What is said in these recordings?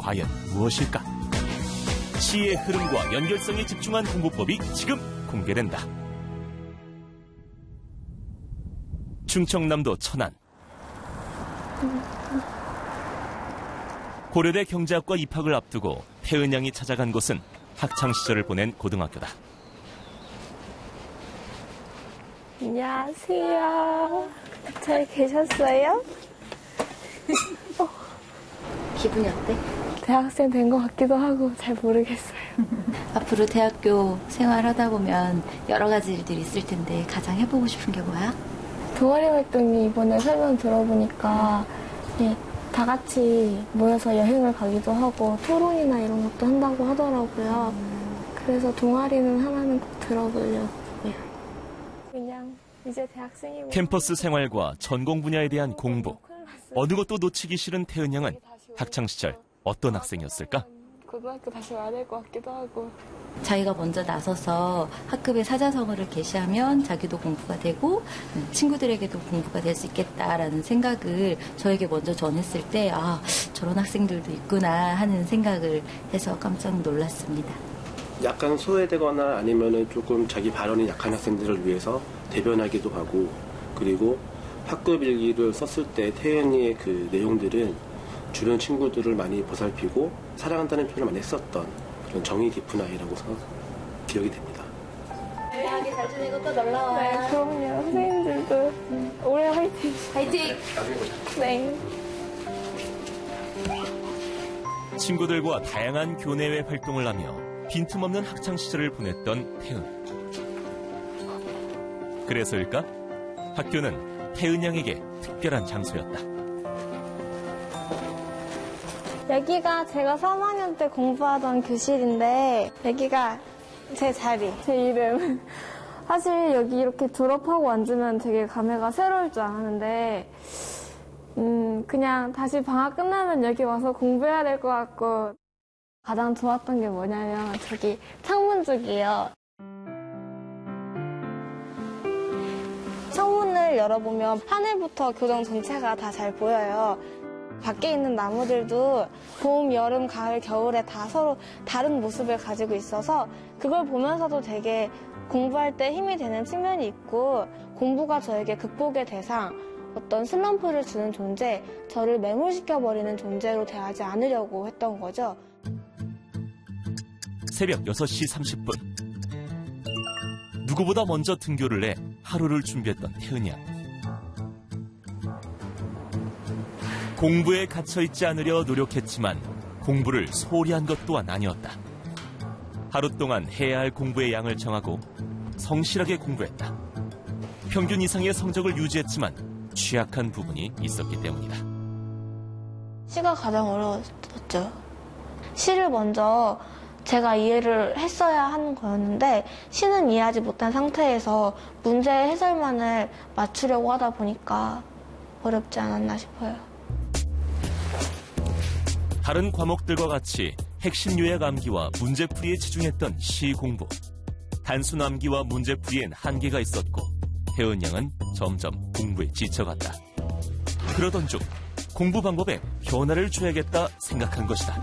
과연 무엇일까? 시의 흐름과 연결성에 집중한 공부법이 지금 공개된다. 충청남도 천안. 고려대 경제학과 입학을 앞두고 태은 양이 찾아간 곳은 학창시절을 보낸 고등학교다. 안녕하세요. 잘 계셨어요? 기분이 어때? 대학생 된 것 같기도 하고 잘 모르겠어요. 앞으로 대학교 생활하다 보면 여러 가지 일들이 있을 텐데 가장 해보고 싶은 게 뭐야? 동아리 활동이 이번에 설명 들어보니까 다 같이 모여서 여행을 가기도 하고 토론이나 이런 것도 한다고 하더라고요. 그래서 동아리는 하나는 꼭 들어보려고요. 그냥 이제 대학생이고 캠퍼스 생활과 전공 분야에 대한 공부. 어느 것도 놓치기 싫은 태은 양은 학창시절 어떤 학생이었을까? 고등학교 다시 와야 될 것 같기도 하고. 자기가 먼저 나서서 학급에 사자성어를 게시하면 자기도 공부가 되고 친구들에게도 공부가 될 수 있겠다라는 생각을 저에게 먼저 전했을 때 아, 저런 학생들도 있구나 하는 생각을 해서 깜짝 놀랐습니다. 약간 소외되거나 아니면은 조금 자기 발언이 약한 학생들을 위해서 대변하기도 하고, 그리고 학급 일기를 썼을 때 태연이의 그 내용들은 주변 친구들을 많이 보살피고 사랑한다는 표현을 많이 했었던 그런 정이 깊은 아이라고 기억이 됩니다. 대학에 잘 지내고 또 놀러와요. 네, 그럼요. 선생님들도 올해 화이팅! 화이팅! 네. 친구들과 다양한 교내외 활동을 하며 빈틈없는 학창시절을 보냈던 태은. 그래서일까? 학교는 태은 양에게 특별한 장소였다. 여기가 제가 3학년 때 공부하던 교실인데 여기가 제 자리, 제 이름. 사실 여기 이렇게 졸업하고 앉으면 되게 감회가 새로울 줄 알았는데 그냥 다시 방학 끝나면 여기 와서 공부해야 될 것 같고 가장 좋았던 게 뭐냐면 저기 창문 쪽이에요. 창문을 열어보면 하늘부터 교정 전체가 다 잘 보여요. 밖에 있는 나무들도 봄, 여름, 가을, 겨울에 다 서로 다른 모습을 가지고 있어서 그걸 보면서도 되게 공부할 때 힘이 되는 측면이 있고 공부가 저에게 극복의 대상, 어떤 슬럼프를 주는 존재, 저를 매몰시켜버리는 존재로 대하지 않으려고 했던 거죠. 새벽 6시 30분. 누구보다 먼저 등교를 해 하루를 준비했던 태은 양. 공부에 갇혀있지 않으려 노력했지만 공부를 소홀히 한 것 또한 아니었다. 하루 동안 해야 할 공부의 양을 정하고 성실하게 공부했다. 평균 이상의 성적을 유지했지만 취약한 부분이 있었기 때문이다. 시가 가장 어려웠죠. 시를 먼저 제가 이해를 했어야 하는 거였는데 시는 이해하지 못한 상태에서 문제의 해설만을 맞추려고 하다 보니까 어렵지 않았나 싶어요. 다른 과목들과 같이 핵심 요약 암기와 문제풀이에 집중했던 시 공부. 단순 암기와 문제풀이엔 한계가 있었고 태은 양은 점점 공부에 지쳐갔다. 그러던 중 공부 방법에 변화를 줘야겠다 생각한 것이다.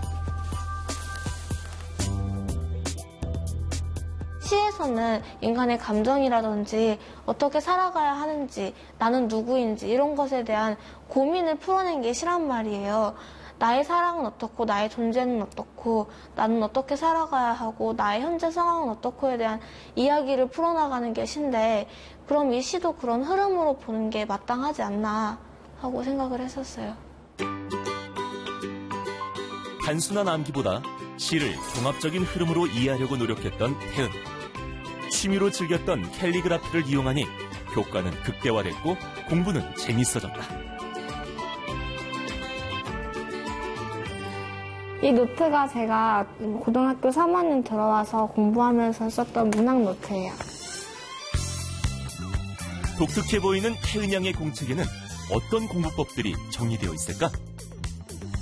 시에서는 인간의 감정이라든지 어떻게 살아가야 하는지, 나는 누구인지 이런 것에 대한 고민을 풀어낸 게 시란 말이에요. 나의 사랑은 어떻고 나의 존재는 어떻고 나는 어떻게 살아가야 하고 나의 현재 상황은 어떻고에 대한 이야기를 풀어나가는 게 시인데 그럼 이 시도 그런 흐름으로 보는 게 마땅하지 않나 하고 생각을 했었어요. 단순한 암기보다 시를 종합적인 흐름으로 이해하려고 노력했던 태은. 취미로 즐겼던 캘리그라피를 이용하니 효과는 극대화됐고 공부는 재밌어졌다. 이 노트가 제가 고등학교 3학년 들어와서 공부하면서 썼던 문학 노트예요. 독특해 보이는 태은 양의 공책에는 어떤 공부법들이 정리되어 있을까?